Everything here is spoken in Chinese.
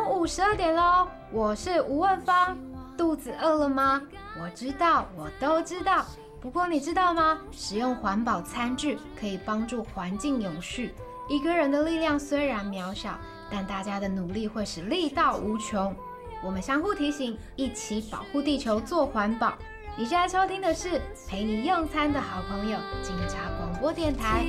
午12点喽，我是吴问芳。肚子饿了吗？我知道，我都知道。不过你知道吗？使用环保餐具可以帮助环境永续。一个人的力量虽然渺小，但大家的努力会使力道无穷。我们相互提醒，一起保护地球，做环保。你现在收听的是陪你用餐的好朋友——警察广播电台。